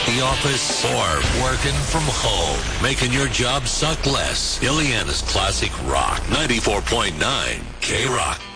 the office or working from home, making your job suck less. Ileana's Classic Rock, 94.9 K-Rock.